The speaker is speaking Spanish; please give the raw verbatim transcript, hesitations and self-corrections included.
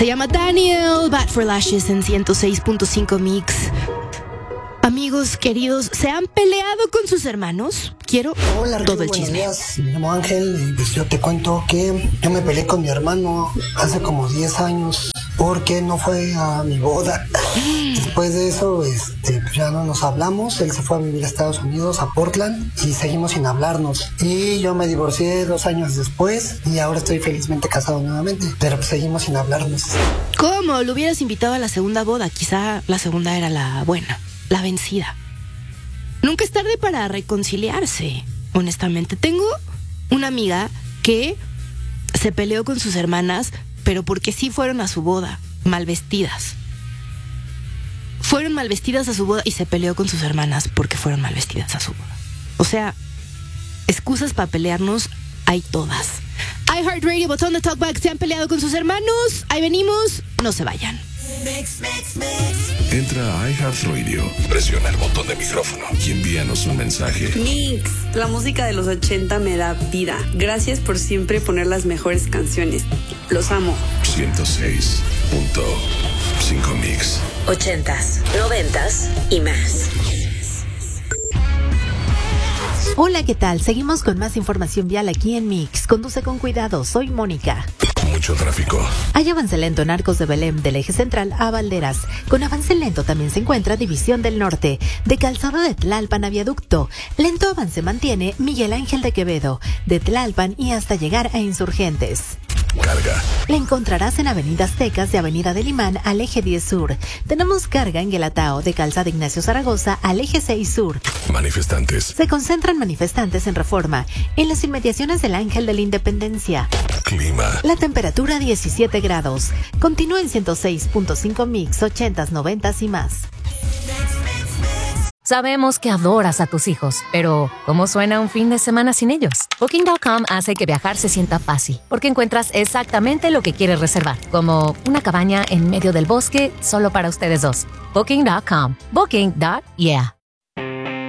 Se llama Daniel, Bad for Lashes en ciento seis punto cinco Mix. Amigos queridos, ¿se han peleado con sus hermanos? Quiero Hola, Rigo, todo el buenos chisme. días. Me llamo Ángel y pues yo te cuento que yo me peleé con mi hermano hace como diez años porque no fue a mi boda. Después de eso, este, pues ya no nos hablamos. Él se fue a vivir a Estados Unidos, a Portland, y seguimos sin hablarnos. Y yo me divorcié dos años después y ahora estoy felizmente casado nuevamente, pero pues seguimos sin hablarnos. ¿Cómo? Lo hubieras invitado a la segunda boda. Quizá la segunda era la buena, la vencida. Nunca es tarde para reconciliarse, honestamente. Tengo una amiga que se peleó con sus hermanas, pero porque sí fueron a su boda, mal vestidas. Fueron mal vestidas a su boda y se peleó con sus hermanas porque fueron mal vestidas a su boda. O sea, excusas para pelearnos hay todas. iHeartRadio, botón de Talkback. ¿Se han peleado con sus hermanos? Ahí venimos, no se vayan. Mix, mix, mix. Entra a iHeartRadio, presiona el botón de micrófono y envíanos un mensaje. Mix, la música de los ochenta me da vida. Gracias por siempre poner las mejores canciones. Los amo. ciento seis punto cinco Mix. Ochentas, noventas y más. Hola, ¿qué tal? Seguimos con más información vial aquí en Mix. Conduce con cuidado, soy Mónica. Mucho tráfico. Hay avance lento en Arcos de Belém, del eje central a Valderas. Con avance lento también se encuentra División del Norte, de Calzada de Tlalpan a Viaducto. Lento avance mantiene Miguel Ángel de Quevedo, de Tlalpan y hasta llegar a Insurgentes. Carga. La encontrarás en Avenida Aztecas de Avenida del Imán al eje diez sur. Tenemos carga en Guelatao de Calzada Ignacio Zaragoza al eje seis sur. Manifestantes. Se concentran manifestantes en Reforma, en las inmediaciones del Ángel de la Independencia. Clima. La temperatura diecisiete grados. Continúa en ciento seis punto cinco Mix, ochentas, noventas y más. Sabemos que adoras a tus hijos, pero ¿cómo suena un fin de semana sin ellos? Booking punto com hace que viajar se sienta fácil, porque encuentras exactamente lo que quieres reservar, como una cabaña en medio del bosque solo para ustedes dos. Booking punto com. Booking. Yeah.